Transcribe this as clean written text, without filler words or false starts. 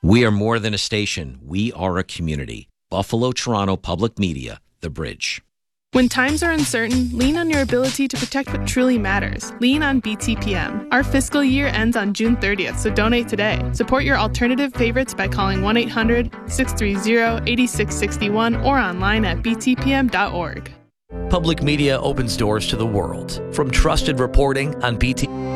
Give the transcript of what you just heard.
We are more than a station. We are a community. Buffalo Toronto Public Media, The Bridge. When times are uncertain, lean on your ability to protect what truly matters. Lean on BTPM. Our fiscal year ends on June 30th, so donate today. Support your alternative favorites by calling 1-800-630-8661 or online at btpm.org. Public media opens doors to the world. From trusted reporting on BT